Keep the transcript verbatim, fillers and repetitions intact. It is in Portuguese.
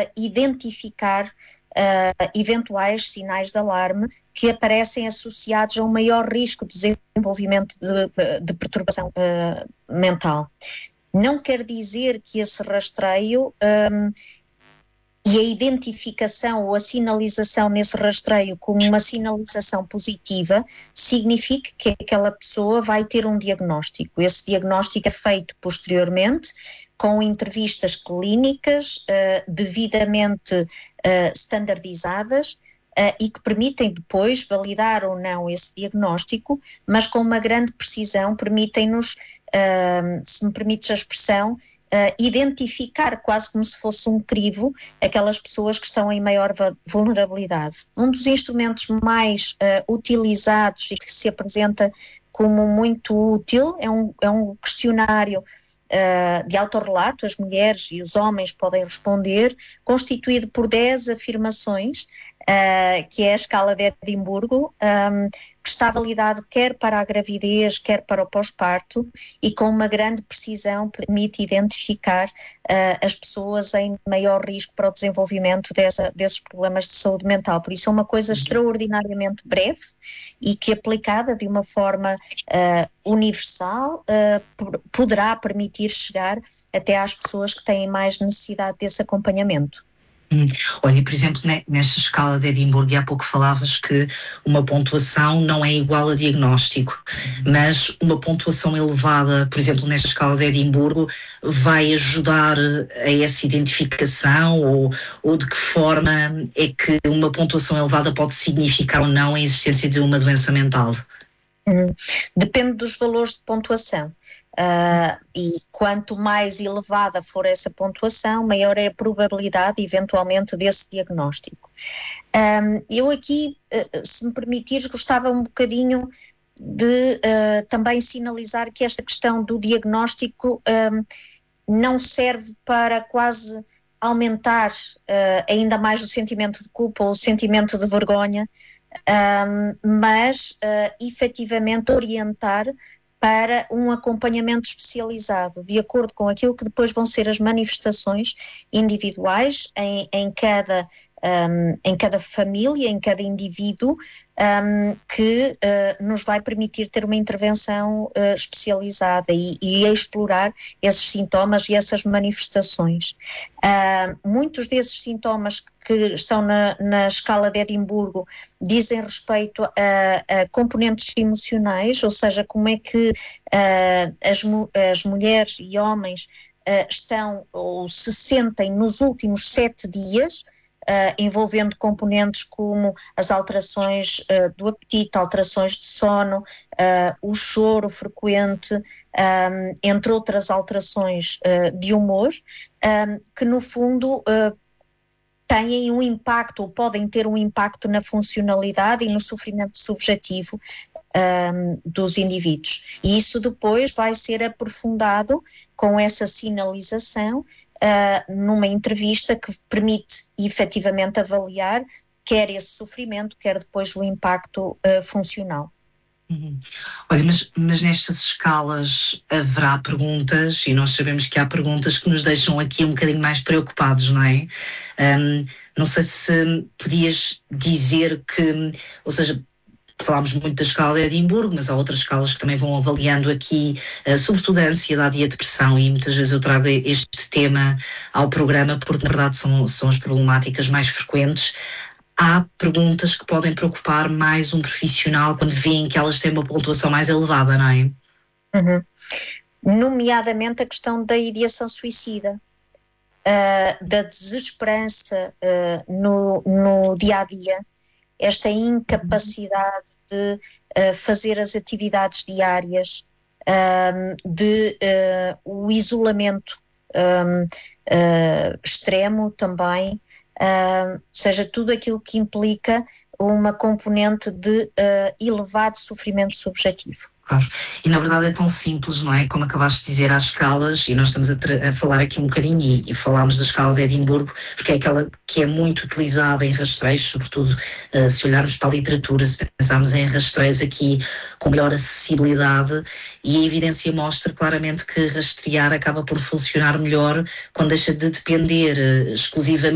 para identificar uh, eventuais sinais de alarme que aparecem associados a um maior risco de desenvolvimento de, de perturbação uh, mental. Não quer dizer que esse rastreio um, e a identificação ou a sinalização nesse rastreio como uma sinalização positiva signifique que aquela pessoa vai ter um diagnóstico. Esse diagnóstico é feito posteriormente com entrevistas clínicas uh, devidamente uh, standardizadas Uh, e que permitem depois validar ou não esse diagnóstico, mas com uma grande precisão permitem-nos, uh, se me permites a expressão, uh, identificar quase como se fosse um crivo aquelas pessoas que estão em maior vulnerabilidade. Um dos instrumentos mais uh, utilizados e que se apresenta como muito útil é um, é um questionário Uh, de autorrelato, as mulheres e os homens podem responder, constituído por dez afirmações, uh, que é a escala de Edimburgo, um, que está validado quer para a gravidez, quer para o pós-parto, e com uma grande precisão permite identificar uh, as pessoas em maior risco para o desenvolvimento dessa, desses problemas de saúde mental. Por isso é uma coisa extraordinariamente breve e que, aplicada de uma forma uh, universal, uh, poderá permitir chegar até às pessoas que têm mais necessidade desse acompanhamento. Hum. Olha, por exemplo, nesta escala de Edimburgo, e há pouco falavas que uma pontuação não é igual a diagnóstico, mas uma pontuação elevada, por exemplo, nesta escala de Edimburgo, vai ajudar a essa identificação, ou, ou de que forma é que uma pontuação elevada pode significar ou não a existência de uma doença mental? Hum. Depende dos valores de pontuação. Uh, e quanto mais elevada for essa pontuação, maior é a probabilidade, eventualmente, desse diagnóstico. Um, eu aqui, uh, se me permitires, gostava um bocadinho de uh, também sinalizar que esta questão do diagnóstico um, não serve para quase aumentar uh, ainda mais o sentimento de culpa ou o sentimento de vergonha, um, mas uh, efetivamente orientar para um acompanhamento especializado, de acordo com aquilo que depois vão ser as manifestações individuais em, em, cada, um, em cada família, em cada indivíduo, um, que uh, nos vai permitir ter uma intervenção uh, especializada e, e explorar esses sintomas e essas manifestações. Uh, muitos desses sintomas que estão na, na escala de Edimburgo dizem respeito a, a componentes emocionais, ou seja, como é que uh, as, as mulheres e homens uh, estão ou se sentem nos últimos sete dias, Uh, envolvendo componentes como as alterações uh, do apetite, alterações de sono, uh, o choro frequente, um, entre outras alterações uh, de humor, um, que no fundo uh, têm um impacto ou podem ter um impacto na funcionalidade e no sofrimento subjetivo um, dos indivíduos. E isso depois vai ser aprofundado com essa sinalização Uh, numa entrevista que permite efetivamente avaliar quer esse sofrimento, quer depois o impacto uh, funcional. Uhum. Olha, mas, mas nestas escalas haverá perguntas, e nós sabemos que há perguntas que nos deixam aqui um bocadinho mais preocupados, não é? Um, não sei se podias dizer que, ou seja, falámos muito da escala de Edimburgo, mas há outras escalas que também vão avaliando aqui, uh, sobretudo a ansiedade e a depressão, e muitas vezes eu trago este tema ao programa porque, na verdade, são, são as problemáticas mais frequentes. Há perguntas que podem preocupar mais um profissional quando veem que elas têm uma pontuação mais elevada, não é? Uhum. Nomeadamente a questão da ideação suicida, uh, da desesperança uh, no, no dia-a-dia, esta incapacidade de uh, fazer as atividades diárias, um, de uh, o isolamento um, uh, extremo também, uh, seja tudo aquilo que implica uma componente de uh, elevado sofrimento subjetivo. Claro. E na verdade é tão simples, não é? Como acabaste de dizer, há escalas, e nós estamos a, a falar aqui um bocadinho, e, e falámos da escala de Edimburgo, porque é aquela que é muito utilizada em rastreios, sobretudo uh, se olharmos para a literatura, se pensarmos em rastreios aqui com melhor acessibilidade, e a evidência mostra claramente que rastrear acaba por funcionar melhor quando deixa de depender uh, exclusivamente